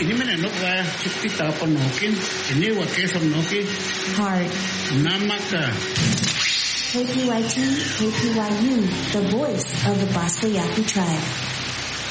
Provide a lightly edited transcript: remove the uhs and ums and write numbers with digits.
Inimene nukwa chipita panokin, iniwa kesam noki. Heart. Namaka. KPYT, KPYU, the voice of the Bosco Yaqui tribe.